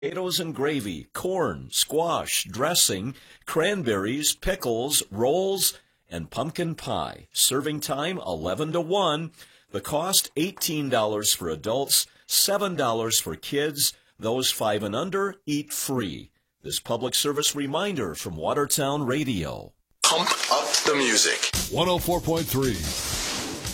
Potatoes and gravy, corn, squash, dressing, cranberries, pickles, rolls, and pumpkin pie. Serving time 11 to 1. The cost $18 for adults, $7 for kids. Those 5 and under eat free. This public service reminder from Watertown Radio. Pump up the music. 104.3